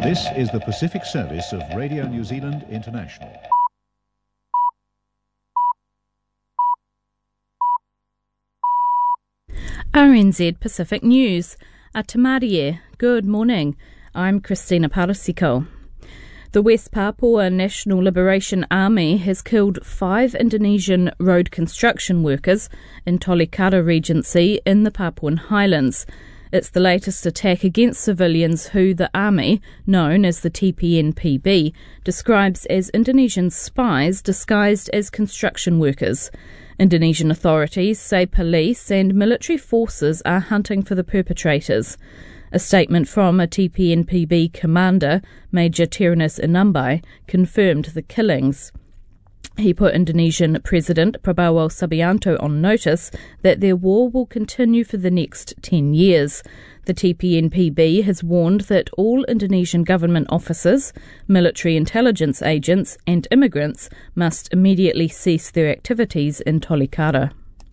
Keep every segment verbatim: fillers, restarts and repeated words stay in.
This is the Pacific Service of Radio New Zealand International. R N Z Pacific News. Atamarie. Good morning. I'm Christina Parasiko. The West Papua National Liberation Army has killed five Indonesian road construction workers in Tolikara Regency in the Papuan Highlands. It's the latest attack against civilians who the army, known as the T P N P B, describes as Indonesian spies disguised as construction workers. Indonesian authorities say police and military forces are hunting for the perpetrators. A statement from a T P N P B commander, Major Tyrannus Inambai, confirmed the killings. He put Indonesian President Prabowo Subianto on notice that their war will continue for the next ten years. The T P N P B has warned that all Indonesian government officers, military intelligence agents and immigrants must immediately cease their activities in Tolikara.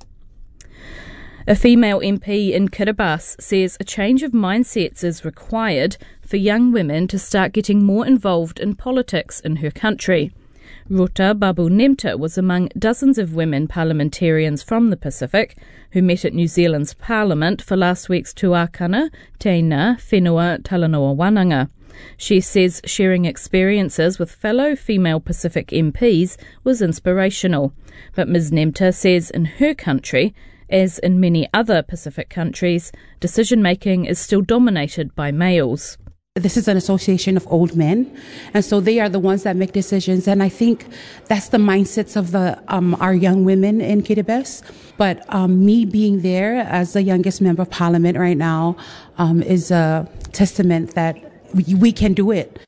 A female M P in Kiribati says a change of mindsets is required for young women to start getting more involved in politics in her country. Ruta Babu Nemta was among dozens of women parliamentarians from the Pacific who met at New Zealand's Parliament for last week's Tuakana, Teina, Whenua, Talanoa Wananga. She says sharing experiences with fellow female Pacific M Ps was inspirational. But Miz Nemta says in her country, as in many other Pacific countries, decision-making is still dominated by males. This is an association of old men, and so they are the ones that make decisions, and I think that's the mindsets of the um, our young women in Kiribati. But um, me being there as the youngest member of parliament right now um, is a testament that we, we can do it.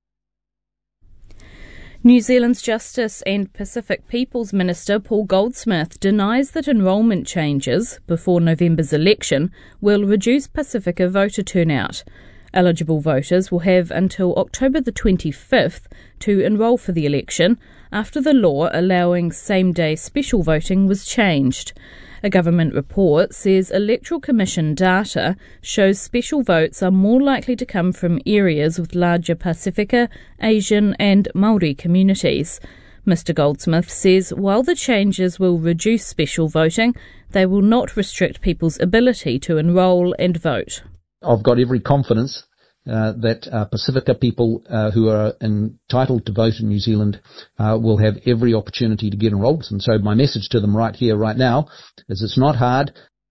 New Zealand's Justice and Pacific Peoples Minister Paul Goldsmith denies that enrolment changes before November's election will reduce Pacifica voter turnout. Eligible voters will have until October the twenty-fifth to enrol for the election after the law allowing same-day special voting was changed. A government report says Electoral Commission data shows special votes are more likely to come from areas with larger Pacifica, Asian and Māori communities. Mister Goldsmith says while the changes will reduce special voting, they will not restrict people's ability to enrol and vote. I've got every confidence uh, that uh, Pacifica people uh, who are entitled to vote in New Zealand uh, will have every opportunity to get enrolled. And so my message to them right here, right now, is it's not hard.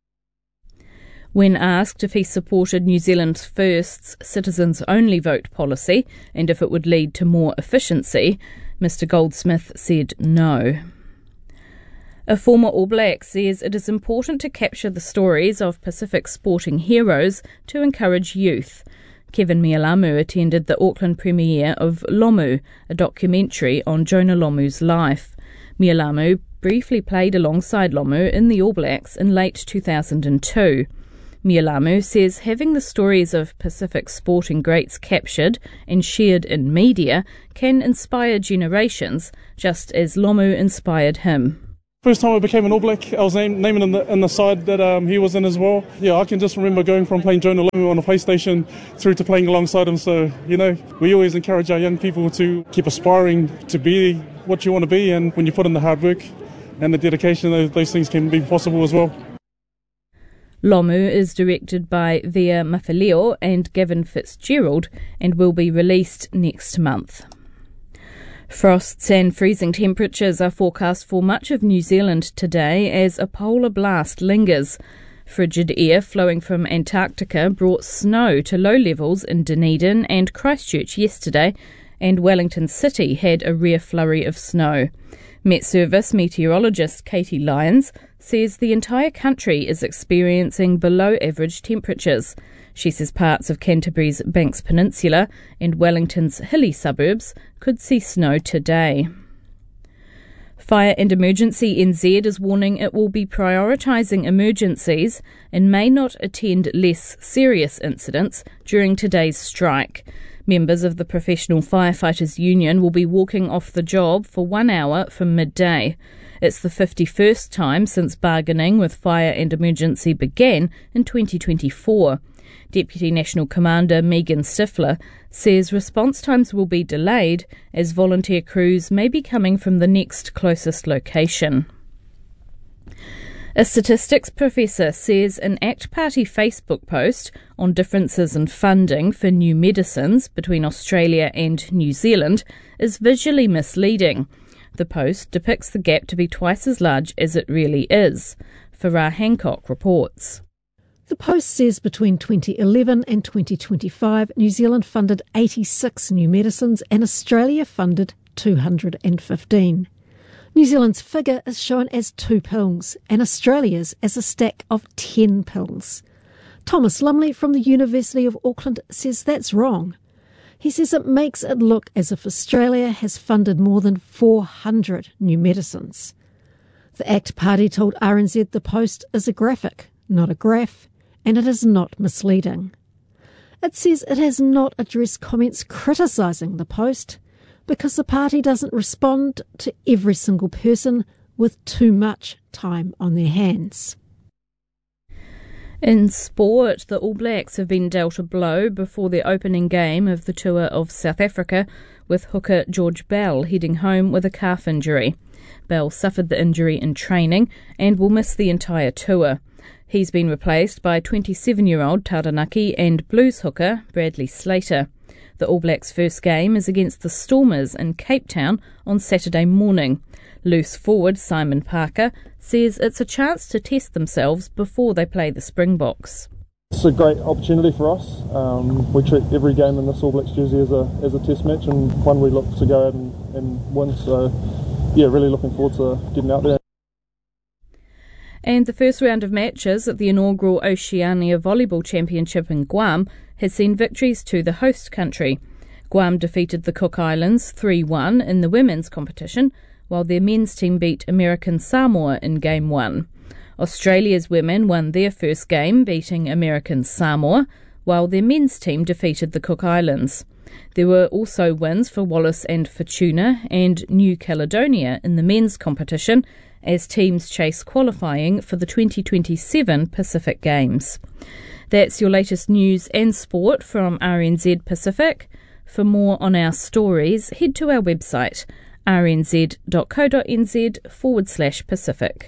When asked if he supported New Zealand's first citizens-only vote policy and if it would lead to more efficiency, Mister Goldsmith said no. A former All Black says it is important to capture the stories of Pacific sporting heroes to encourage youth. Kevin Mialamu attended the Auckland premiere of Lomu, a documentary on Jonah Lomu's life. Mialamu briefly played alongside Lomu in the All Blacks in late two thousand two. Mialamu says having the stories of Pacific sporting greats captured and shared in media can inspire generations, just as Lomu inspired him. First time I became an All Black, I was named, naming in the, in the side that um, he was in as well. Yeah, I can just remember going from playing Jonah Lomu on a PlayStation through to playing alongside him. So, you know, we always encourage our young people to keep aspiring to be what you want to be, and when you put in the hard work and the dedication, those, those things can be possible as well. Lomu is directed by Via Mafileo and Gavin Fitzgerald and will be released next month. Frosts and freezing temperatures are forecast for much of New Zealand today as a polar blast lingers. Frigid air flowing from Antarctica brought snow to low levels in Dunedin and Christchurch yesterday, and Wellington City had a rare flurry of snow. Met Service meteorologist Katie Lyons says the entire country is experiencing below average temperatures. She says parts of Canterbury's Banks Peninsula and Wellington's hilly suburbs could see snow today. Fire and Emergency N Z is warning it will be prioritising emergencies and may not attend less serious incidents during today's strike. Members of the Professional Firefighters Union will be walking off the job for one hour from midday. It's the fifty-first time since bargaining with Fire and Emergency began in twenty twenty-four. Deputy National Commander Megan Stifler says response times will be delayed as volunteer crews may be coming from the next closest location. A statistics professor says an ACT Party Facebook post on differences in funding for new medicines between Australia and New Zealand is visually misleading. The post depicts the gap to be twice as large as it really is. Farah Hancock reports. The post says between twenty eleven and twenty twenty-five, New Zealand funded eighty-six new medicines and Australia funded two hundred fifteen. New Zealand's figure is shown as two pills and Australia's as a stack of ten pills. Thomas Lumley from the University of Auckland says that's wrong. He says it makes it look as if Australia has funded more than four hundred new medicines. The ACT Party told R N Z the post is a graphic, not a graph, and it is not misleading. It says it has not addressed comments criticising the post, because the party doesn't respond to every single person with too much time on their hands. In sport, the All Blacks have been dealt a blow before the opening game of the tour of South Africa, with hooker George Bell heading home with a calf injury. Bell suffered the injury in training and will miss the entire tour. He's been replaced by twenty-seven-year-old Taranaki and Blues hooker Bradley Slater. The All Blacks' first game is against the Stormers in Cape Town on Saturday morning. Loose forward Simon Parker says it's a chance to test themselves before they play the Springboks. It's a great opportunity for us. Um, we treat every game in this All Blacks jersey as a as a test match and one we look to go out and, and win. So, yeah, really looking forward to getting out there. And the first round of matches at the inaugural Oceania Volleyball Championship in Guam has seen victories to the host country. Guam defeated the Cook Islands three one in the women's competition, while their men's team beat American Samoa in Game one. Australia's women won their first game, beating American Samoa, while their men's team defeated the Cook Islands. There were also wins for Wallis and Fortuna and New Caledonia in the men's competition, as teams chase qualifying for the twenty twenty-seven Pacific Games. That's your latest news and sport from R N Z Pacific. For more on our stories, head to our website, rnz.co.nz forward slash Pacific.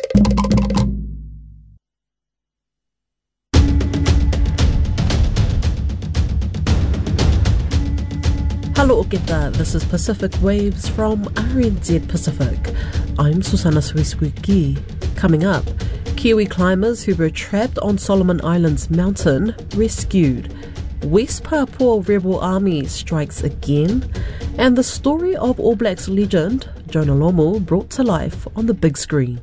Hello Okita, this is Pacific Waves from R N Z Pacific. I'm Susana Suisuki. Coming up, Kiwi climbers who were trapped on Solomon Islands mountain rescued. West Papua Rebel Army strikes again, and the story of All Blacks legend Jonah Lomu brought to life on the big screen.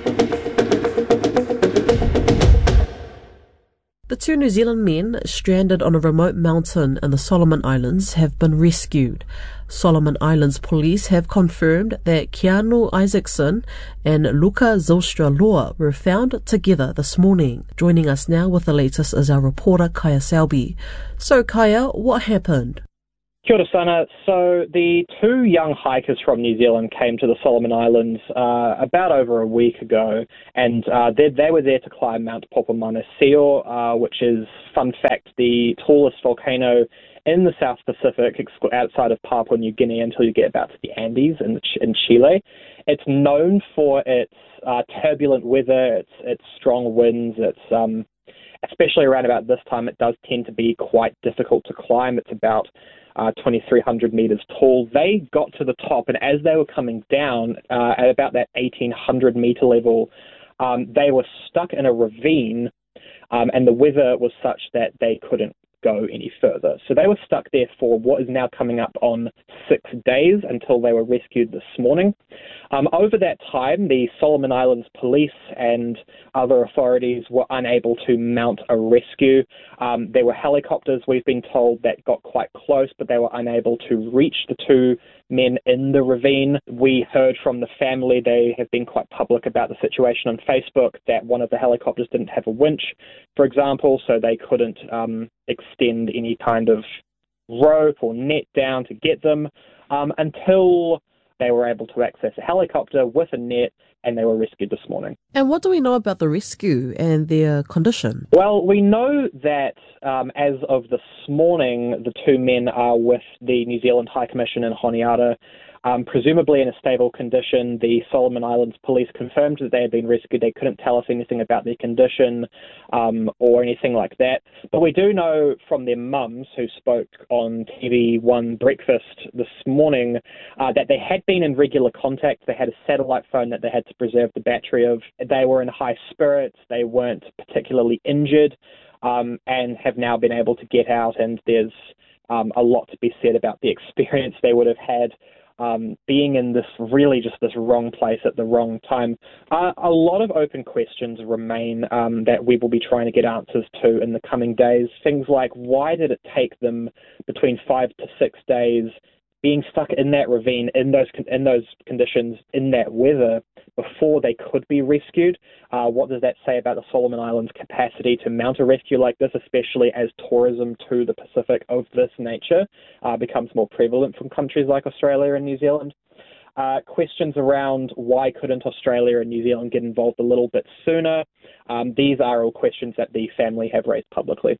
The two New Zealand men stranded on a remote mountain in the Solomon Islands have been rescued. Solomon Islands police have confirmed that Keanu Isaacson and Luka Zylstra-Loa were found together this morning. Joining us now with the latest is our reporter Kaya Selby. So Kaya, what happened? Kia ora sana. So the two young hikers from New Zealand came to the Solomon Islands uh, about over a week ago, and uh, they, they were there to climb Mount Popomanasio, uh, which is, fun fact, the tallest volcano in the South Pacific outside of Papua New Guinea until you get about to the Andes in, in Chile. It's known for its uh, turbulent weather, its, its strong winds, its um, especially around about this time, it does tend to be quite difficult to climb. It's about Uh, twenty-three hundred metres tall. They got to the top, and as they were coming down uh, at about that eighteen hundred metre level, um, they were stuck in a ravine, um, and the weather was such that they couldn't go any further. So they were stuck there for what is now coming up on six days until they were rescued this morning. Um, over that time, the Solomon Islands police and other authorities were unable to mount a rescue. Um, there were helicopters, we've been told, that got quite close, but they were unable to reach the two men in the ravine. We heard from the family, they have been quite public about the situation on Facebook, that one of the helicopters didn't have a winch, for example, so they couldn't um, extend any kind of rope or net down to get them um, until They were able to access a helicopter with a net, and they were rescued this morning. And what do we know about the rescue and their condition? Well, we know that um, as of this morning, the two men are with the New Zealand High Commission in Honiara, um, presumably in a stable condition. The Solomon Islands police confirmed that they had been rescued. They couldn't tell us anything about their condition um, or anything like that. But we do know from their mums, who spoke on T V one Breakfast this morning, uh, that they had been in regular contact. They had a satellite phone that they had to preserve the battery of. They were in high spirits. They weren't particularly injured, um, and have now been able to get out. And there's um, a lot to be said about the experience they would have had Um, being in this really just this wrong place at the wrong time. Uh, a lot of open questions remain um, that we will be trying to get answers to in the coming days. Things like, why did it take them between five to six days being stuck in that ravine, in those in those conditions, in that weather, before they could be rescued? Uh, what does that say about the Solomon Islands' capacity to mount a rescue like this, especially as tourism to the Pacific of this nature uh, becomes more prevalent from countries like Australia and New Zealand? Uh, questions around why couldn't Australia and New Zealand get involved a little bit sooner? Um, these are all questions that the family have raised publicly.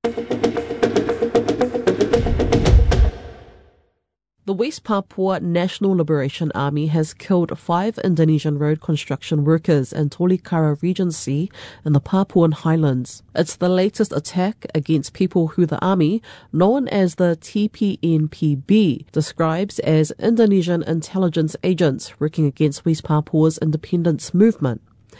The West Papua National Liberation Army has killed five Indonesian road construction workers in Tolikara Regency in the Papuan Highlands. It's the latest attack against people who the army, known as the T P N P B, describes as Indonesian intelligence agents working against West Papua's independence movement.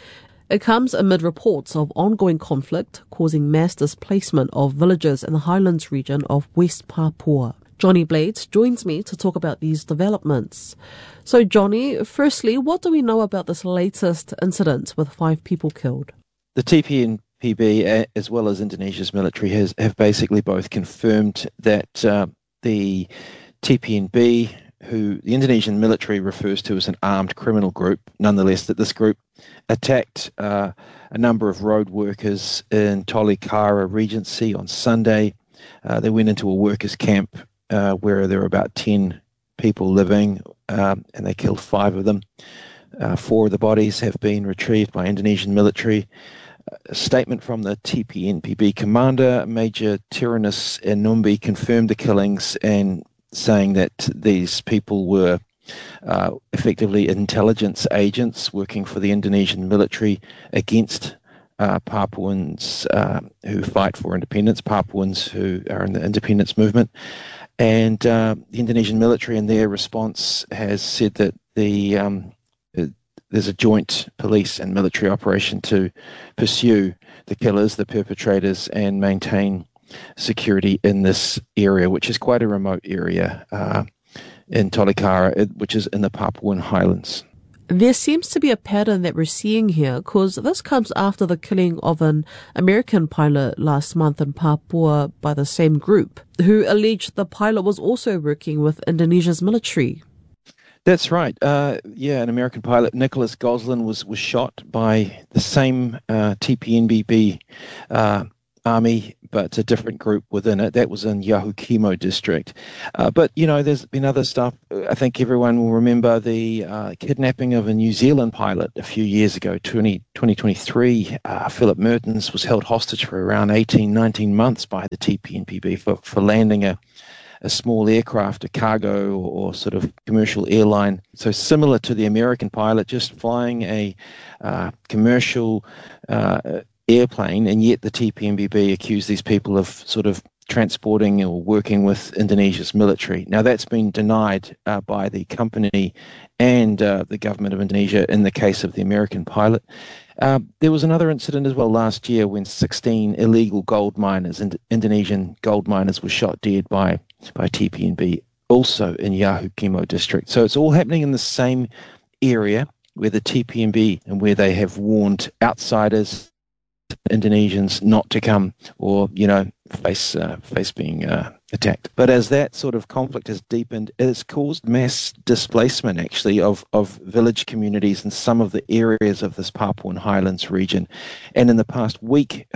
It comes amid reports of ongoing conflict causing mass displacement of villagers in the highlands region of West Papua. Johnny Blades joins me to talk about these developments. So, Johnny, firstly, what do we know about this latest incident with five people killed? The T P N P B, as well as Indonesia's military, has have basically both confirmed that uh, the T P N B, who the Indonesian military refers to as an armed criminal group, nonetheless, that this group attacked uh, a number of road workers in Tolikara Regency on Sunday. Uh, they went into a workers' camp Uh, where there were about ten people living, um, and they killed five of them. Uh, four of the bodies have been retrieved by Indonesian military. A statement from the T P N P B commander, Major Tyrannus Enumbi, confirmed the killings and saying that these people were uh, effectively intelligence agents working for the Indonesian military against Uh, Papuans uh, who fight for independence, Papuans who are in the independence movement. And uh, the Indonesian military in their response has said that the um, uh, there's a joint police and military operation to pursue the killers, the perpetrators, and maintain security in this area, which is quite a remote area uh, in Tolikara, which is in the Papuan Highlands. There seems to be a pattern that we're seeing here, because this comes after the killing of an American pilot last month in Papua by the same group, who alleged the pilot was also working with Indonesia's military. That's right. Uh, yeah, an American pilot, Nicholas Goslin, was, was shot by the same uh, T P N P B uh, army, but a different group within it. That was in Yahukimo district. Uh, but, you know, there's been other stuff. I think everyone will remember the uh, kidnapping of a New Zealand pilot a few years ago, twenty twenty-three. Uh, Philip Mertens was held hostage for around eighteen, nineteen months by the T P N P B for, for landing a, a small aircraft, a cargo or, or sort of commercial airline. So similar to the American pilot, just flying a uh, commercial uh airplane, and yet the T P N P B accused these people of sort of transporting or working with Indonesia's military. Now, that's been denied uh, by the company and uh, the government of Indonesia in the case of the American pilot. Uh, there was another incident as well last year when sixteen illegal gold miners, Ind- Indonesian gold miners, were shot dead by, by T P N B, also in Yahukimo district. So it's all happening in the same area where the T P N B and where they have warned outsiders, Indonesians, not to come or, you know, face uh, face being uh, attacked. But as that sort of conflict has deepened, it has caused mass displacement, actually, of, of village communities in some of the areas of this Papuan Highlands region. And in the past week, um,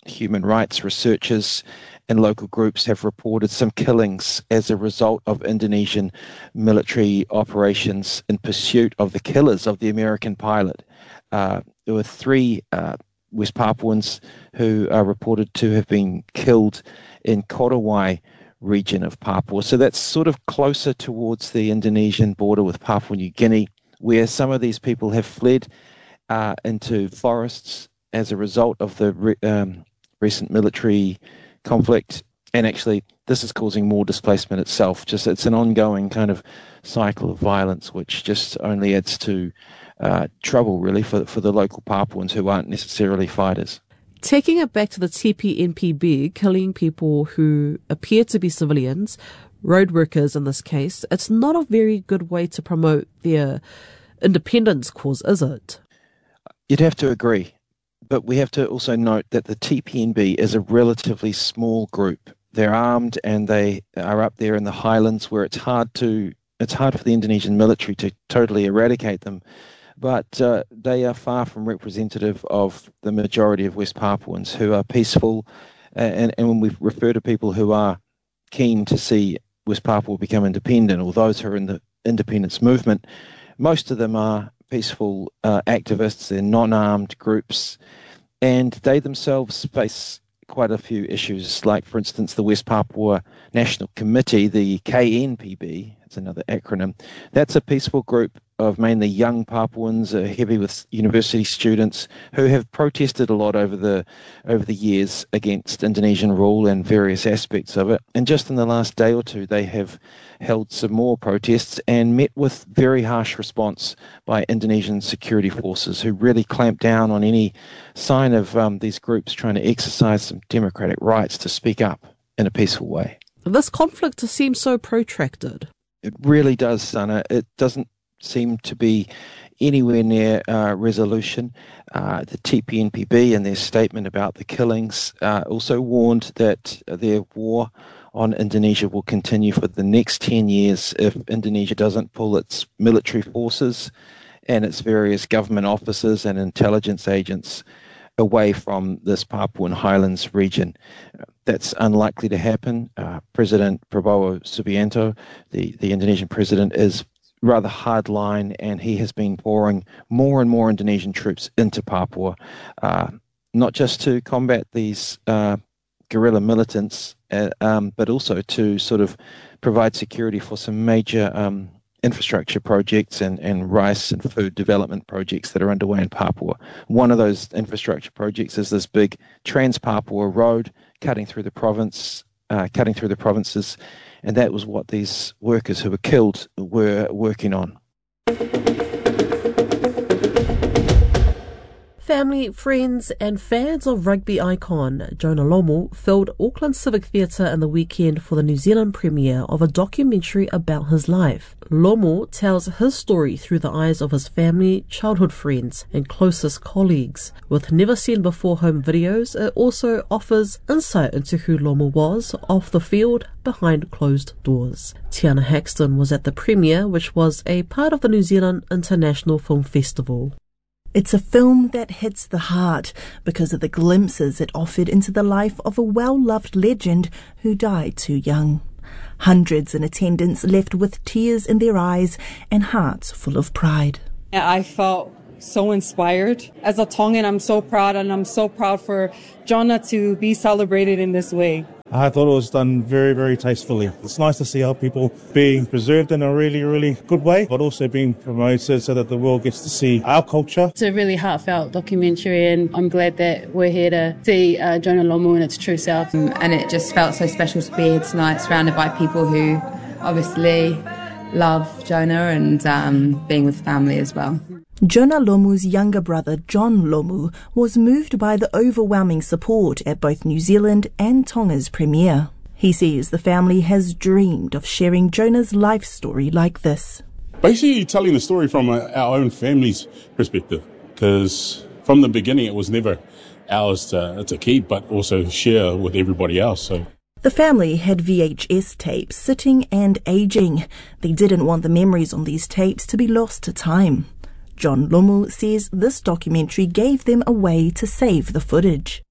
human rights researchers and local groups have reported some killings as a result of Indonesian military operations in pursuit of the killers of the American pilot. Uh, there were three uh, West Papuans who are reported to have been killed in Korowai region of Papua. So that's sort of closer towards the Indonesian border with Papua New Guinea, where some of these people have fled uh, into forests as a result of the re- um, recent military conflict. And actually, this is causing more displacement itself. Just it's an ongoing kind of cycle of violence, which just only adds to uh, trouble, really, for for the local Papuans who aren't necessarily fighters. Taking it back to the T P N P B, killing people who appear to be civilians, road workers in this case, it's not a very good way to promote their independence cause, is it? You'd have to agree. But we have to also note that the T P N B is a relatively small group. They're armed and they are up there in the highlands where it's hard to it's hard for the Indonesian military to totally eradicate them. But uh, they are far from representative of the majority of West Papuans who are peaceful. And, and when we refer to people who are keen to see West Papua become independent, or those who are in the independence movement, most of them are peaceful uh, activists. They're non-armed groups, and they themselves face quite a few issues, like, for instance, the West Papua National Committee, the K N P B, it's another acronym. That's a peaceful group of mainly young Papuans, uh, heavy with university students, who have protested a lot over the over the years against Indonesian rule and various aspects of it. And just in the last day or two, they have held some more protests and met with very harsh response by Indonesian security forces, who really clamped down on any sign of um, these groups trying to exercise some democratic rights to speak up in a peaceful way. This conflict seems so protracted. It really does, Sana. It doesn't seem to be anywhere near uh, resolution. Uh, the T P N P B, in their statement about the killings, uh, also warned that their war on Indonesia will continue for the next ten years if Indonesia doesn't pull its military forces and its various government officers and intelligence agents away from this Papuan Highlands region. That's unlikely to happen. Uh, President Prabowo Subianto, the, the Indonesian president, is rather hardline, and he has been pouring more and more Indonesian troops into Papua, uh, not just to combat these uh, guerrilla militants, uh, um, but also to sort of provide security for some major um, infrastructure projects and, and rice and food development projects that are underway in Papua. One of those infrastructure projects is this big Trans-Papua road cutting through the province, uh, cutting through the provinces, and that was what these workers who were killed were working on. Family, friends and fans of rugby icon Jonah Lomu filled Auckland Civic Theatre in the weekend for the New Zealand premiere of a documentary about his life. Lomu tells his story through the eyes of his family, childhood friends and closest colleagues. With never-seen-before-home videos, it also offers insight into who Lomu was off the field, behind closed doors. Tiana Haxton was at the premiere, which was a part of the New Zealand International Film Festival. It's a film that hits the heart because of the glimpses it offered into the life of a well-loved legend who died too young. Hundreds in attendance left with tears in their eyes and hearts full of pride. I felt so inspired. As a Tongan, I'm so proud, and I'm so proud for Jonah to be celebrated in this way. I thought it was done very, very tastefully. It's nice to see our people being preserved in a really, really good way, but also being promoted so that the world gets to see our culture. It's a really heartfelt documentary, and I'm glad that we're here to see uh, Jonah Lomu in its true self. And it just felt so special to be here tonight, surrounded by people who obviously love Jonah, and um, being with family as well. Jonah Lomu's younger brother, John Lomu, was moved by the overwhelming support at both New Zealand and Tonga's premiere. He says the family has dreamed of sharing Jonah's life story like this. Basically telling the story from a, our own family's perspective, because from the beginning it was never ours to, to keep, but also share with everybody else. So. The family had V H S tapes sitting and aging. They didn't want the memories on these tapes to be lost to time. John Lomu says this documentary gave them a way to save the footage.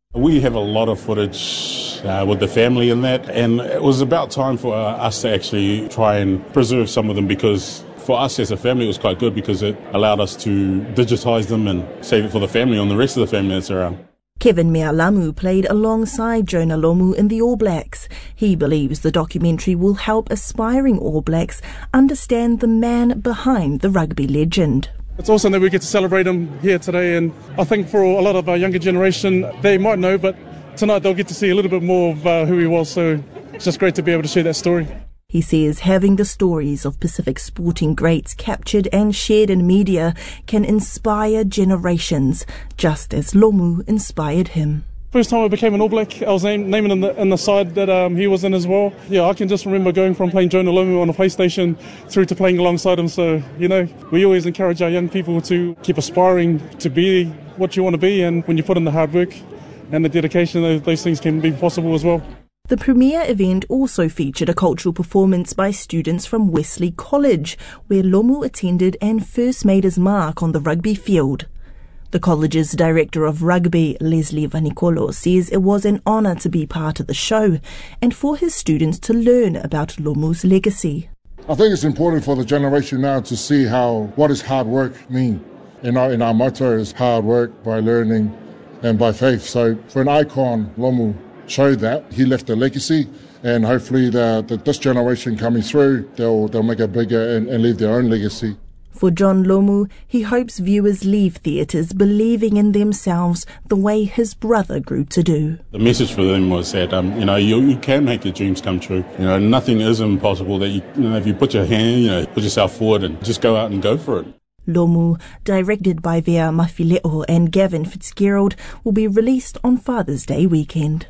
We have a lot of footage uh, with the family in that, and it was about time for uh, us to actually try and preserve some of them, because for us as a family it was quite good because it allowed us to digitise them and save it for the family and the rest of the family that's around. Kevin Mealamu played alongside Jonah Lomu in the All Blacks. He believes the documentary will help aspiring All Blacks understand the man behind the rugby legend. It's awesome that we get to celebrate him here today, and I think for a lot of our younger generation, they might know, but tonight they'll get to see a little bit more of uh, who he was, so it's just great to be able to share that story. He says having the stories of Pacific sporting greats captured and shared in media can inspire generations, just as Lomu inspired him. First time I became an All Black, I was named, naming in the, in the side that um, he was in as well. Yeah, I can just remember going from playing Jonah Lomu on a PlayStation through to playing alongside him. So, you know, we always encourage our young people to keep aspiring to be what you want to be, and when you put in the hard work and the dedication, those, those things can be possible as well. The premiere event also featured a cultural performance by students from Wesley College, where Lomu attended and first made his mark on the rugby field. The college's director of rugby, Leslie Vanikolo, says it was an honour to be part of the show and for his students to learn about Lomu's legacy. I think it's important for the generation now to see how what does hard work mean. And our, and our motto is hard work by learning and by faith. So for an icon, Lomu showed that. He left a legacy, and hopefully the, the, this generation coming through, they'll, they'll make it bigger and, and leave their own legacy. For John Lomu, he hopes viewers leave theatres believing in themselves the way his brother grew to do. The message for them was that, um, you know, you, you can make your dreams come true. You know, nothing is impossible. That you, you know, if you put your hand, you know, put yourself forward and just go out and go for it. Lomu, directed by Vea Mafileo and Gavin Fitzgerald, will be released on Father's Day weekend.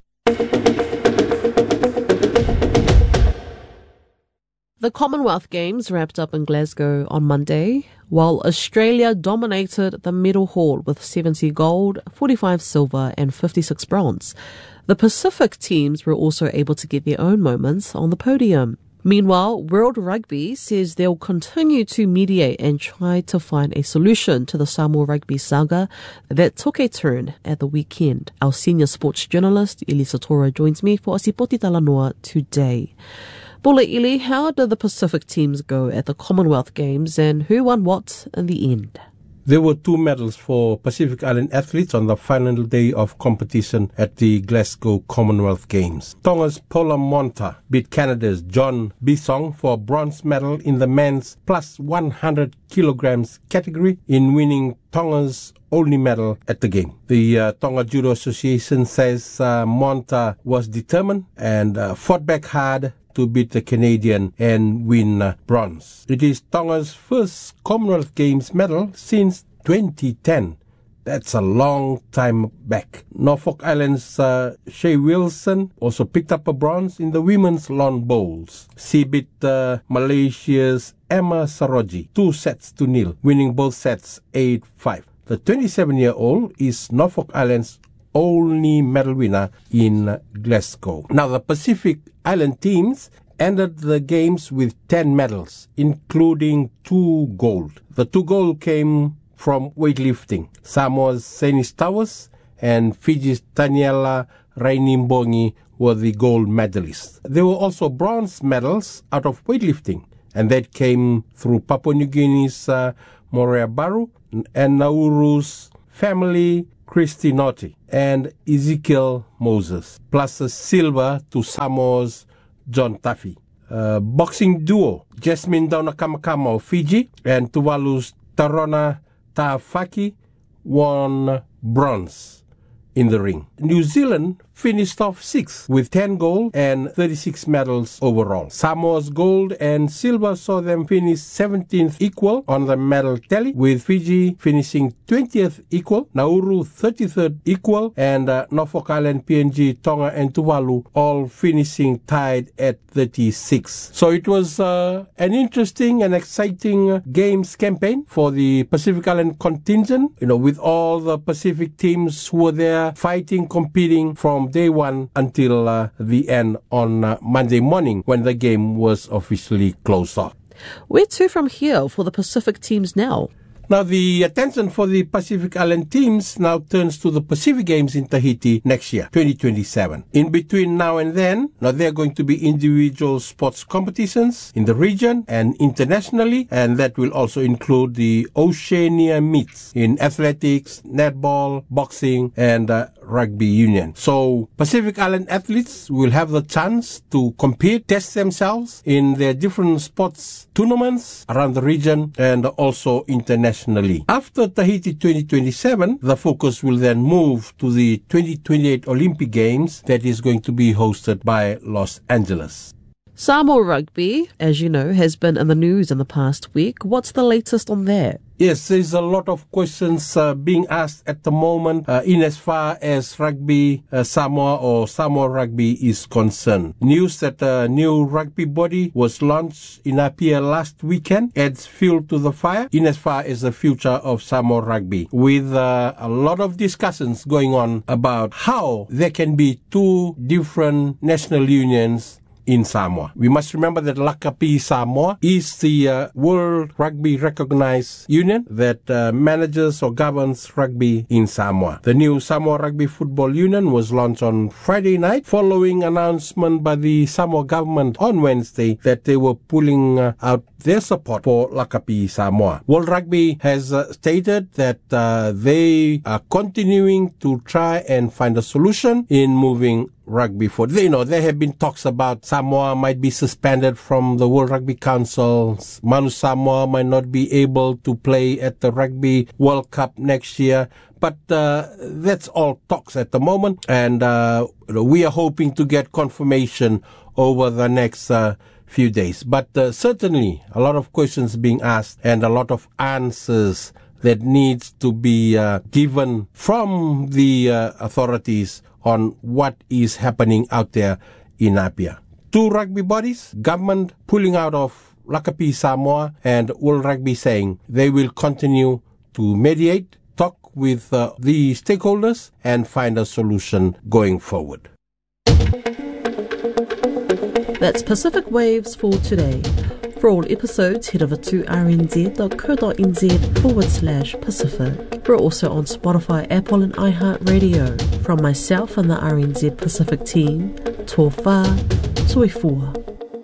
The Commonwealth Games wrapped up in Glasgow on Monday, while Australia dominated the medal haul with seventy gold, forty-five silver and fifty-six bronze. The Pacific teams were also able to get their own moments on the podium. Meanwhile, World Rugby says they'll continue to mediate and try to find a solution to the Samoa rugby saga that took a turn at the weekend. Our senior sports journalist, Elisa Tora, joins me for Asipoti Talanoa today. Bula Ili, how did the Pacific teams go at the Commonwealth Games and who won what in the end? There were two medals for Pacific Island athletes on the final day of competition at the Glasgow Commonwealth Games. Tonga's Paula Monta beat Canada's John Bisong for a bronze medal in the men's plus one hundred kilograms category in winning Tonga's only medal at the game. The uh, Tonga Judo Association says uh, Monta was determined and uh, fought back hard to beat the Canadian and win uh, bronze. It is Tonga's first Commonwealth Games medal since twenty ten. That's a long time back. Norfolk Island's uh, Shea Wilson also picked up a bronze in the women's lawn bowls. She beat uh, Malaysia's Emma Saroji two sets to nil, winning both sets eight five. The twenty-seven-year-old is Norfolk Island's only medal winner in Glasgow. Now, the Pacific Island teams ended the games with ten medals, including two gold. The two gold came from weightlifting. Samoa's Senis Towers and Fiji's Daniela Rainimbongi were the gold medalists. There were also bronze medals out of weightlifting, and that came through Papua New Guinea's uh, Morea Baru and Nauru's family Christy Naughty and Ezekiel Moses, plus a silver to Samoa's John Taffy. Uh, boxing duo Jasmine Daunakamakama of Fiji and Tuvalu's Tarona Taafaki won bronze in the ring. New Zealand finished off sixth with ten gold and thirty-six medals overall. Samoa's gold and silver saw them finish seventeenth equal on the medal tally, with Fiji finishing twentieth equal, Nauru thirty-third equal, and uh, Norfolk Island, P N G, Tonga and Tuvalu all finishing tied at thirty-six. So it was uh, an interesting and exciting games campaign for the Pacific Island contingent, you know, with all the Pacific teams who were there fighting, competing from day one until uh, the end on uh, Monday morning when the game was officially closed off. Where to from here for the Pacific teams now? Now, the attention for the Pacific Island teams now turns to the Pacific Games in Tahiti next year, twenty twenty-seven. In between now and then, now there are going to be individual sports competitions in the region and internationally, and that will also include the Oceania meets in athletics, netball, boxing, and uh, rugby union. So Pacific Island athletes will have the chance to compete, test themselves in their different sports tournaments around the region and also internationally. After Tahiti twenty twenty-seven, the focus will then move to the twenty twenty-eight Olympic Games that is going to be hosted by Los Angeles. Samoa Rugby, as you know, has been in the news in the past week. What's the latest on that? Yes, there's a lot of questions uh, being asked at the moment uh, in as far as Rugby uh, Samoa or Samoa Rugby is concerned. News that a new rugby body was launched in Apia last weekend adds fuel to the fire in as far as the future of Samoa Rugby, with uh, a lot of discussions going on about how there can be two different national unions in Samoa. We must remember that Lakapi Samoa is the uh, World Rugby recognized union that uh, manages or governs rugby in Samoa. The new Samoa Rugby Football Union was launched on Friday night following announcement by the Samoa government on Wednesday that they were pulling uh, out their support for Lakapi Samoa. World Rugby has uh, stated that uh, they are continuing to try and find a solution in moving rugby forward. You know, there have been talks about Samoa might be suspended from the World Rugby Council. Manu Samoa might not be able to play at the Rugby World Cup next year. But uh, that's all talks at the moment, and uh, we are hoping to get confirmation over the next uh, few days. But uh, certainly a lot of questions being asked and a lot of answers that needs to be uh, given from the uh, authorities on what is happening out there in Apia. Two rugby bodies, government pulling out of Lakapi Samoa, and World Rugby saying they will continue to mediate, talk with uh, the stakeholders and find a solution going forward. That's Pacific Waves for today. For all episodes, head over to rnz.co.nz forward slash Pacific. We're also on Spotify, Apple and iHeartRadio. From myself and the R N Z Pacific team, tō whā, toi fua.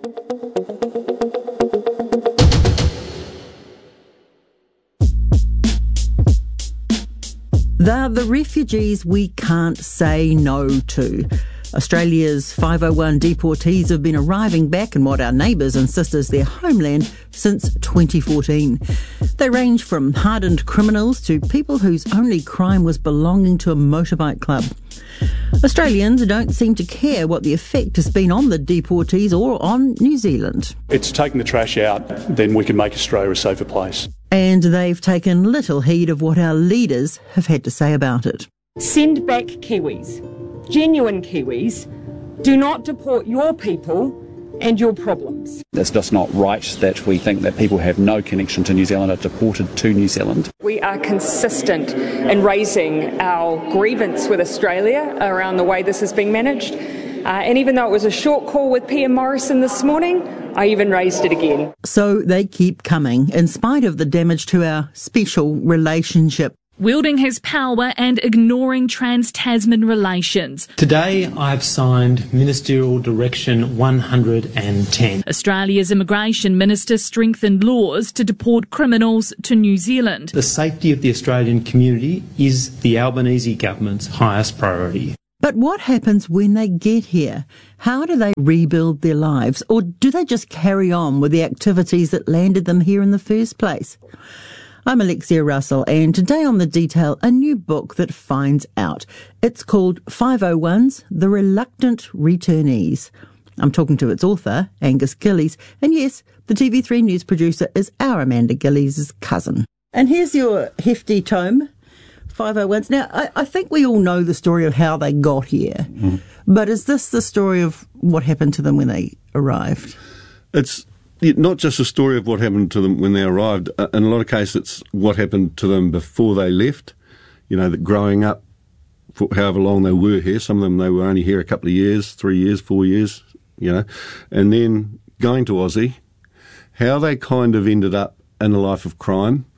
They're the refugees we can't say no to. Australia's five oh one deportees have been arriving back in what our neighbours insist is their homeland since twenty fourteen. They range from hardened criminals to people whose only crime was belonging to a motorbike club. Australians don't seem to care what the effect has been on the deportees or on New Zealand. It's taking the trash out, then we can make Australia a safer place. And they've taken little heed of what our leaders have had to say about it. Send back Kiwis. Genuine Kiwis. Do not deport your people and your problems. It's just not right that we think that people who have no connection to New Zealand are deported to New Zealand. We are consistent in raising our grievance with Australia around the way this is being managed. Uh, and even though it was a short call with P M Morrison this morning, I even raised it again. So they keep coming, in spite of the damage to our special relationship. Wielding his power and ignoring trans-Tasman relations. Today I've signed Ministerial Direction one hundred ten. Australia's Immigration Minister strengthened laws to deport criminals to New Zealand. The safety of the Australian community is the Albanese government's highest priority. But what happens when they get here? How do they rebuild their lives? Or do they just carry on with the activities that landed them here in the first place? I'm Alexia Russell, and today on The Detail, a new book that finds out. It's called five oh ones, The Reluctant Returnees. I'm talking to its author, Angus Gillies, and yes, the T V three news producer is our Amanda Gillies' cousin. And here's your hefty tome, five oh ones. Now, I, I think we all know the story of how they got here, mm. but is this the story of what happened to them when they arrived? It's not just a story of what happened to them when they arrived. In a lot of cases, it's what happened to them before they left. You know, that growing up, for however long they were here, some of them, they were only here a couple of years, three years, four years, you know, and then going to Aussie, how they kind of ended up in a life of crime,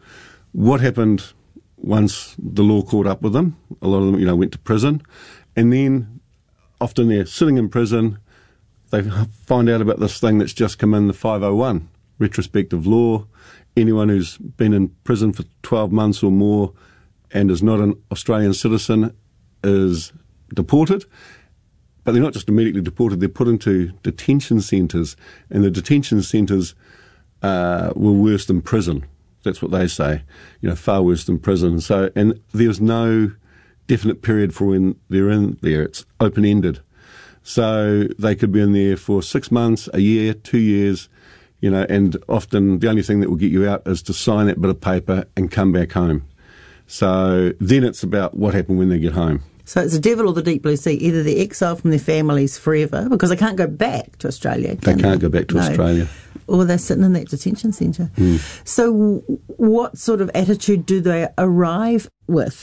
what happened once the law caught up with them? A lot of them, you know, went to prison, and then often they're sitting in prison, they find out about this thing that's just come in, the five oh one, retrospective law. Anyone who's been in prison for twelve months or more and is not an Australian citizen is deported. But they're not just immediately deported, they're put into detention centres, and the detention centres uh, were worse than prison. That's what they say, you know, far worse than prison. So, and there's no definite period for when they're in there. It's open-ended. So they could be in there for six months, a year, two years, you know, and often the only thing that will get you out is to sign that bit of paper and come back home. So then it's about what happened when they get home. So it's the devil or the deep blue sea. Either they're exiled from their families forever because they can't go back to Australia. Can they can't they? go back to no. Australia. Or they're sitting in that detention centre. Mm. So w- what sort of attitude do they arrive with?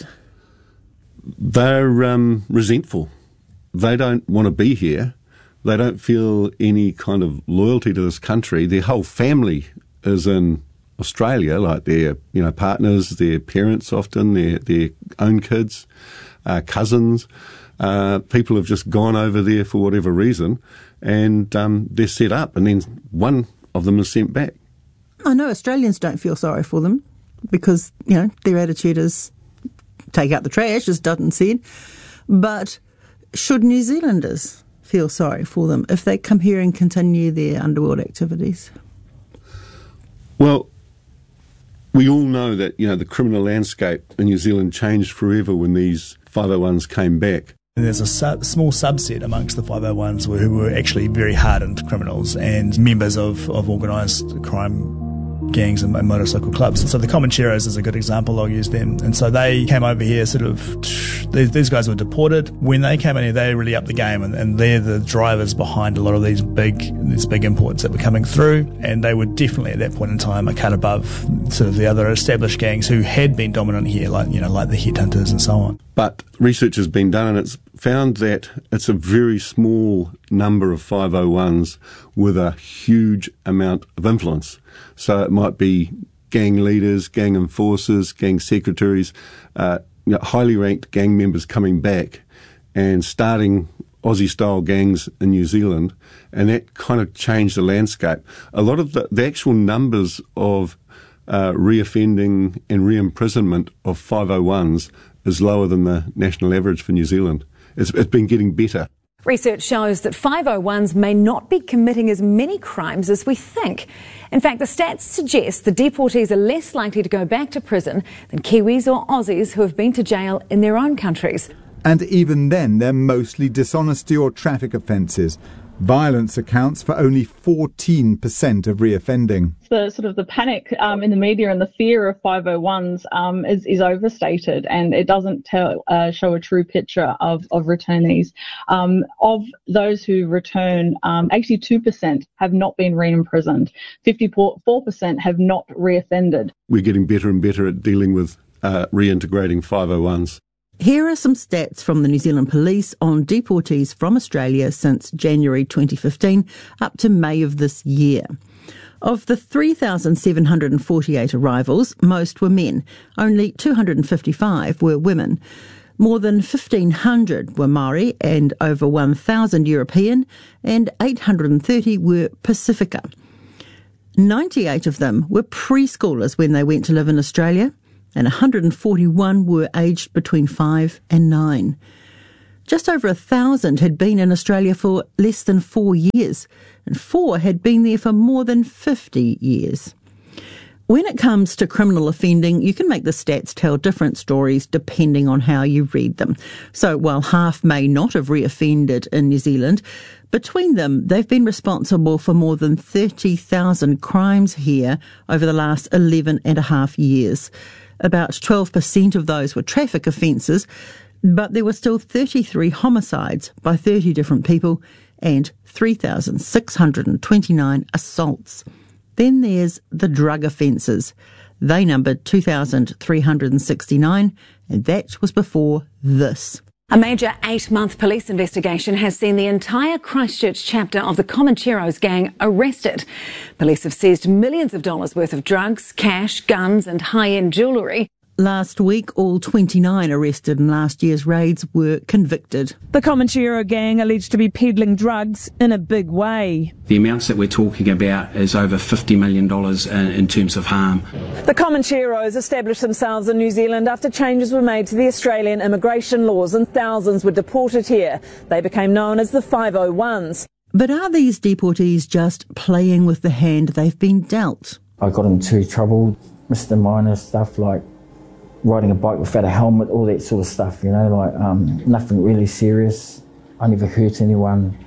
They're um, resentful. They don't want to be here. They don't feel any kind of loyalty to this country. Their whole family is in Australia, like their you know partners, their parents often, their, their own kids. Uh, cousins, uh, people have just gone over there for whatever reason, and um, they're set up, and then one of them is sent back. I know Australians don't feel sorry for them because, you know, their attitude is take out the trash, as Dutton said. But should New Zealanders feel sorry for them if they come here and continue their underworld activities? Well, we all know that, you know, the criminal landscape in New Zealand changed forever when these five oh ones came back. There's a sub, small subset amongst the five oh ones who were actually very hardened criminals and members of, of organised crime gangs and motorcycle clubs. So the Comancheros is a good example. I'll use them. And so they came over here sort of, these guys were deported. When they came in here, they really upped the game, and, and they're the drivers behind a lot of these big these big imports that were coming through. And they were definitely at that point in time a cut above sort of the other established gangs who had been dominant here, like, you know, like the Headhunters and so on. But research has been done, and it's found that it's a very small number of five oh ones with a huge amount of influence. So it might be gang leaders, gang enforcers, gang secretaries, uh, you know, highly ranked gang members coming back and starting Aussie-style gangs in New Zealand, and that kind of changed the landscape. A lot of the, the actual numbers of uh, reoffending and re-imprisonment of five oh ones is lower than the national average for New Zealand. It's, it's been getting better. Research shows that five oh ones may not be committing as many crimes as we think. In fact, the stats suggest the deportees are less likely to go back to prison than Kiwis or Aussies who have been to jail in their own countries. And even then, they're mostly dishonesty or traffic offences. Violence accounts for only fourteen percent of reoffending. The sort of the panic um, in the media and the fear of five oh ones um, is, is overstated, and it doesn't tell, uh, show a true picture of, of returnees. Um, of those who return, um, eighty-two percent have not been re-imprisoned. fifty-four percent have not reoffended. We're getting better and better at dealing with uh, reintegrating five oh ones. Here are some stats from the New Zealand Police on deportees from Australia since January twenty fifteen up to May of this year. Of the three thousand seven hundred forty-eight arrivals, most were men. Only two hundred fifty-five were women. More than fifteen hundred were Maori and over one thousand European, and eight hundred thirty were Pacifica. ninety-eight of them were preschoolers when they went to live in Australia, and one hundred forty-one were aged between five and nine. Just over a thousand had been in Australia for less than four years, and four had been there for more than fifty years. When it comes to criminal offending, you can make the stats tell different stories depending on how you read them. So while half may not have reoffended in New Zealand, between them they've been responsible for more than thirty thousand crimes here over the last eleven and a half years. About twelve percent of those were traffic offences, but there were still thirty-three homicides by thirty different people and three thousand six hundred twenty-nine assaults. Then there's the drug offences. They numbered two thousand three hundred sixty-nine, and that was before this. A major eight-month police investigation has seen the entire Christchurch chapter of the Comancheros gang arrested. Police have seized millions of dollars worth of drugs, cash, guns and high-end jewellery. Last week, all twenty-nine arrested in last year's raids were convicted. The Comanchero gang alleged to be peddling drugs in a big way. The amounts that we're talking about is over fifty million dollars in, in terms of harm. The Comancheros established themselves in New Zealand after changes were made to the Australian immigration laws and thousands were deported here. They became known as the five oh ones. But are these deportees just playing with the hand they've been dealt? I got into trouble, misdemeanor stuff like riding a bike without a helmet, all that sort of stuff, you know, like um, nothing really serious. I never hurt anyone.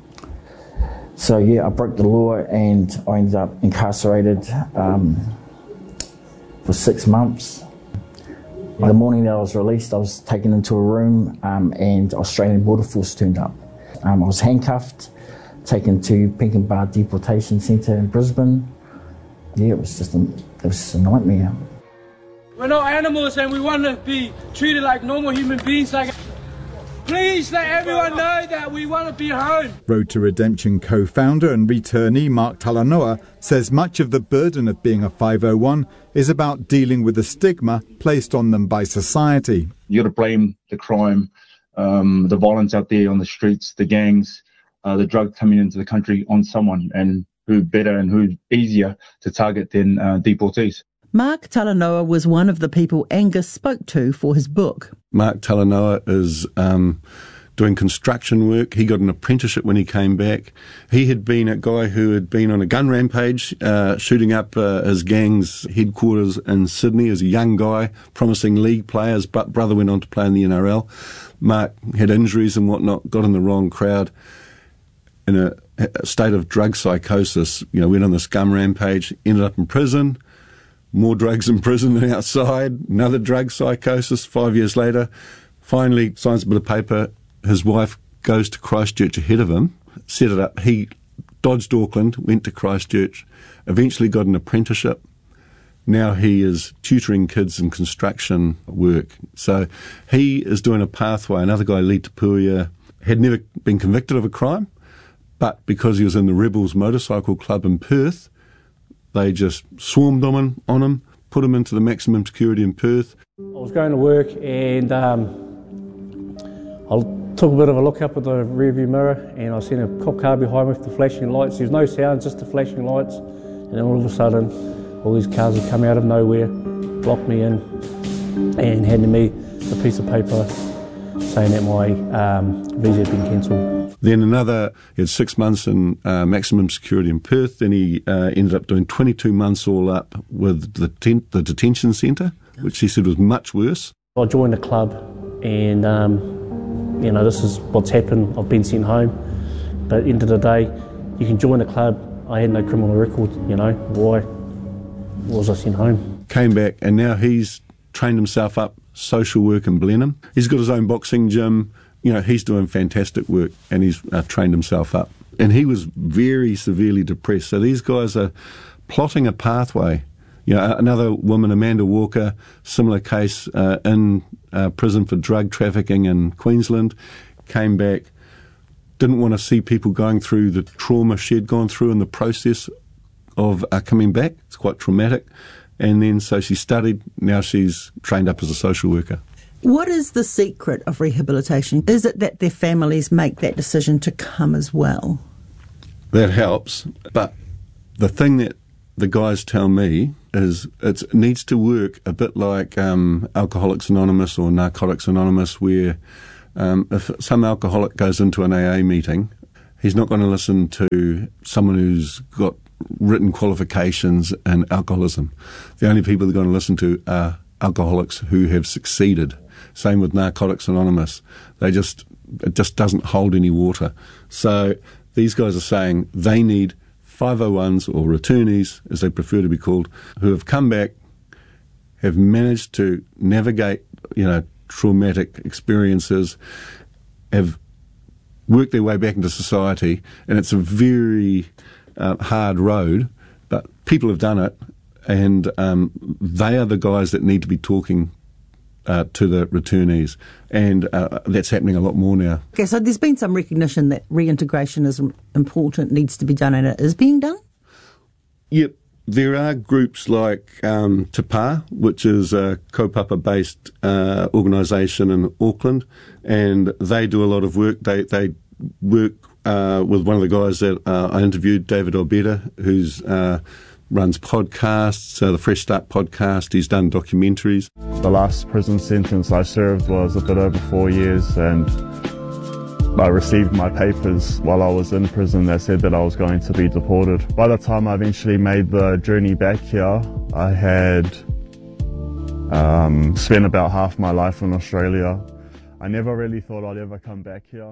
So yeah, I broke the law and I ended up incarcerated um, for six months. The morning that I was released, I was taken into a room um, and Australian Border Force turned up. Um, I was handcuffed, taken to Pinkenba Deportation Centre in Brisbane. Yeah, it was just a, it was just a nightmare. We're not animals and we want to be treated like normal human beings. Like, please let everyone know that we want to be home. Road to Redemption co-founder and returnee Mark Talanoa says much of the burden of being a five oh one is about dealing with the stigma placed on them by society. You've got to blame the crime, um, the violence out there on the streets, the gangs, uh, the drug coming into the country on someone, and who better and who easier to target than uh, deportees. Mark Talanoa was one of the people Angus spoke to for his book. Mark Talanoa is um, doing construction work. He got an apprenticeship when he came back. He had been a guy who had been on a gun rampage, uh, shooting up uh, his gang's headquarters in Sydney as a young guy, promising league players. But brother went on to play in the N R L. Mark had injuries and whatnot, got in the wrong crowd. In a, a state of drug psychosis, you know, went on this gun rampage, ended up in prison. More drugs in prison than outside, another drug psychosis five years later. Finally signs a bit of paper. His wife goes to Christchurch ahead of him, set it up. He dodged Auckland, went to Christchurch, eventually got an apprenticeship. Now he is tutoring kids in construction work. So he is doing a pathway. Another guy, Lee Tapuia, had never been convicted of a crime, but because he was in the Rebels Motorcycle Club in Perth, they just swarmed on him, on him, put him into the maximum security in Perth. I was going to work and um, I took a bit of a look up at the rearview mirror and I seen a cop car behind me with the flashing lights. There was no sound, just the flashing lights. And then all of a sudden, all these cars had come out of nowhere, blocked me in and handed me a piece of paper saying that my um, visa had been cancelled. Then another, he had six months in uh, maximum security in Perth. Then he uh, ended up doing twenty-two months all up with the, ten- the detention centre, which he said was much worse. I joined a club and, um, you know, this is what's happened. I've been sent home. But at the end of the day, you can join a club. I had no criminal record, you know. Why was I sent home? Came back and now he's trained himself up, social work in Blenheim. He's got his own boxing gym. You know, he's doing fantastic work and he's uh, trained himself up. And he was very severely depressed. So these guys are plotting a pathway. You know, another woman, Amanda Walker, similar case uh, in uh, prison for drug trafficking in Queensland, came back, didn't want to see people going through the trauma she'd gone through in the process of uh, coming back. It's quite traumatic. And then so she studied, now she's trained up as a social worker. What is the secret of rehabilitation? Is it that their families make that decision to come as well? That helps, but the thing that the guys tell me is it's, it needs to work a bit like um, Alcoholics Anonymous or Narcotics Anonymous, where um, if some alcoholic goes into an A A meeting, he's not going to listen to someone who's got written qualifications in alcoholism. The only people they're going to listen to are alcoholics who have succeeded. Same with Narcotics Anonymous. They just, it just doesn't hold any water. So these guys are saying they need five oh ones or returnees, as they prefer to be called, who have come back, have managed to navigate, you know, traumatic experiences, have worked their way back into society, and it's a very uh, hard road, but people have done it, and um, they are the guys that need to be talking uh, to the returnees, and uh, that's happening a lot more now. Okay, so there's been some recognition that reintegration is important, needs to be done, and it is being done? Yep. There are groups like um, Te Pā, which is a kaupapa-based uh, organisation in Auckland, and they do a lot of work. They they work uh, with one of the guys that uh, I interviewed, David Obeda, who's uh, runs podcasts, uh, the Fresh Start podcast. He's done documentaries. The last prison sentence I served was a bit over four years, and I received my papers while I was in prison that said that I was going to be deported. By the time I eventually made the journey back here, I had um, spent about half my life in Australia. I never really thought I'd ever come back here.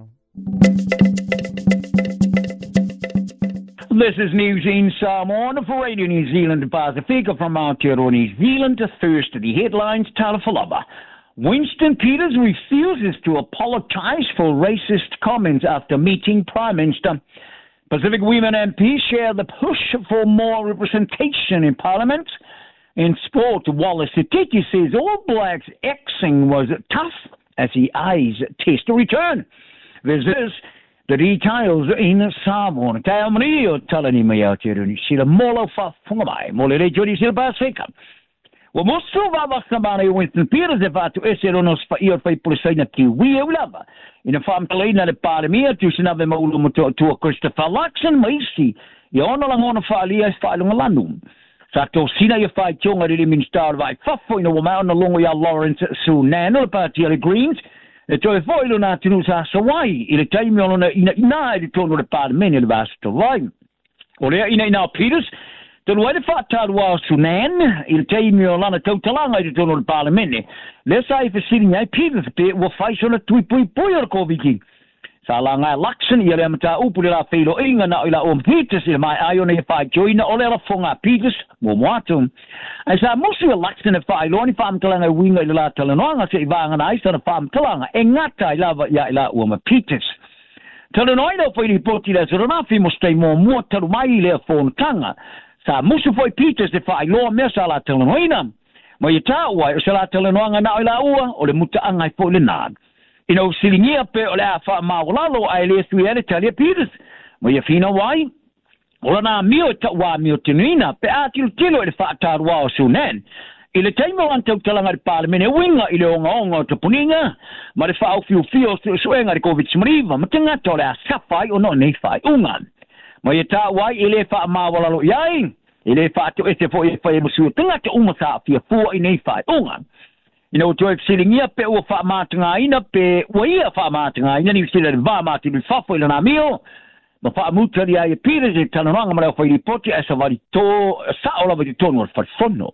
This is News in Samoa for Radio New Zealand Pacifica from Aotearoa, New Zealand. First to the headlines, Talafalaba. Winston Peters refuses to apologise for racist comments after meeting Prime Minister. Pacific Women M Ps share the push for more representation in Parliament. In sport, Wallace Atiti says All Blacks Xing was tough as he eyes test to return. This is the details in Samoa. Kaya mani o talani mai Aotearoa New Zealand molo fa fungamai mole re jodi sila Pasifika. Well, most of our Samani Winston Peters have had to essay on us for your people saying that we love in a farm to lane at the Parliament to send them all to a Christopher Luxon, Macy. You honor on a file as filing a landum. Sato Sina, you fight young, I didn't mean star by Fuffo in a woman along with your Lawrence Sunan, or party Greens. The toy foil on to lose us away. In a time on a night, it told the Parliament of us to line. Or there in our Peters. Then why the fat tad was Sunan, il taimi o lana tautalanga i tono le Parliament. Let's say for sitting I Peters bit will face on a tui pui pui or koviki. Sa langa Luxon i le mata upu la filo inga na ila om Peters i mai ai ona i fai joina o le la fonga Peters mo moatum. Ai sa mosu a Luxon e fai lo ni fam talanga winga i la talanoanga se i vanga na isa na fam talanga e ngata i lava ia i la uama Peters. Talanoina fai li poti la zoronafi mo stay mo mo taru mai le fon tanga. Sa musu foi Peters de fai loa mea sa la talanoina. Ma i tā ua o sa la talanoanga na o la ua o le muta angai fo le nād. Ina o silingia pe o le a wha maolalo a ele sui ele talia Peters. Ma i a whina wai. O la nā mio e ta wā mio tenuina pe a tilo tilo e le wha atarua o Sunan. I le taimo antau talanga de Parliament e winga i le onga onga o tapuninga. Ma le wha au fiu fio suenga de COVID-19. Ma te ngata o le a safai o no nei whai unga. Ma ia tā wai i le wha mawalalo iai, i le wha ato e te fo e whae musu tanga te umasa fia fua i nei whae unga. Ina o toi silingia pe ua wha mātanga ina pe ua ia wha mātanga ina ni sila le wā māti ni whafo i lana mio. Ma wha mutari ai e Peters e tanaranga mara whai ripoti e sa wari tō, sa ola wari tōnu ar wharifono.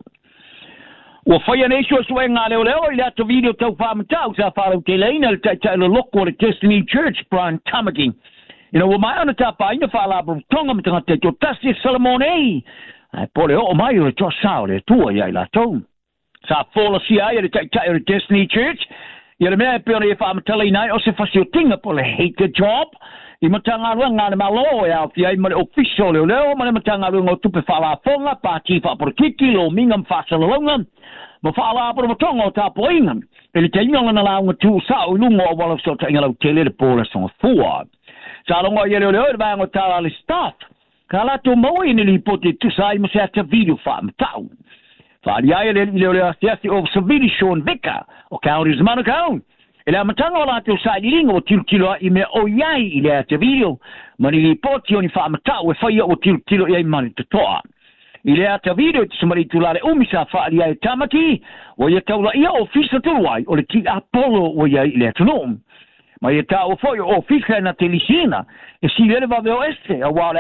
Ua whai ane isua sua ngā leo leo i le ato video tau whamatau sa wharau te leina le tai le loko le Destiny Church, Brian Tamaki. You know, mai ona tapa ina whala tonga me tangata to tasi Solomon e. Ai pole o mai o to sao le tua ia la tau. Sa fola si ai le tai tai Destiny Church. Ia le mea pe ona e wha matala nai o se fasio tinga po le hate the job. I matanga runga le malo e au fia i mare official leo leo mare matanga runga o tupe whala fonga pa tifa por kiki lo mingam fasala longa. Ma whala por matonga o tapo inga. Ele te inga na launga tu sao lunga o wala so ta inga lau tele le pola songa fua. Sa longa ia leo leo e vango tala le staff. Ka lato mau ini li pote tu sai mo se ata video fa mtau. Fa ia ia leo leo asiasi o Savili Sean Vicker o County Manukau. Ele amatanga o lato sai linga o tilo tilo i me o iai i le ata video. Mani li pote o ni fa mtau e whaia o tilo tilo iai mani te toa. I le ata video te samari tulare umisa fa ia e tamaki o ia taula ia o fisa tuluai o le ki Apollo o ia i le ata noom. Ma ia tā o foi o fika na telisina e si lele va veo este a wale